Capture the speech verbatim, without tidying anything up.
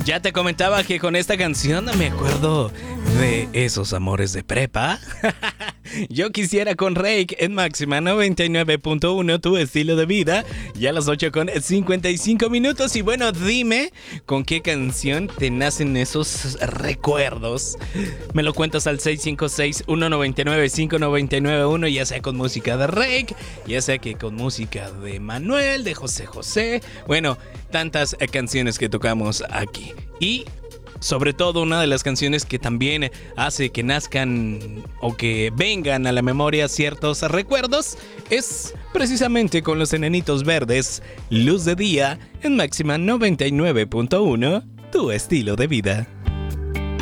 Ya te comentaba que con esta canción me acuerdo de esos amores de prepa. Yo quisiera con Rake en Máxima noventa y nueve punto uno, tu estilo de vida. Ya a las ocho con cincuenta y cinco minutos. Y bueno, dime con qué canción te nacen esos recuerdos. Me lo cuentas al seis cinco seis, uno nueve nueve, cinco nueve nueve uno, ya sea con música de Rake, ya sea que con música de Manuel, de José José. Bueno, tantas canciones que tocamos aquí. Y sobre todo una de las canciones que también hace que nazcan o que vengan a la memoria ciertos recuerdos es precisamente con los Enanitos Verdes, Luz de Día en Máxima noventa y nueve punto uno, tu estilo de vida.